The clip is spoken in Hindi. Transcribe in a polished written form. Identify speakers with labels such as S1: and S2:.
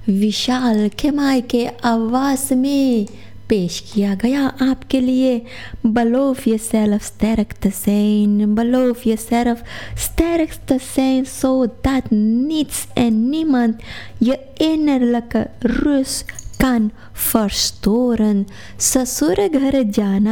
S1: विशाल खेमाई के आवाज में पेश किया गया आपके लिए Beloof jezelf sterk te zijn. Beloof jezelf sterk te zijn zodat niets en niemand je innerlijke rust kan verstoren. ससुर घर जाना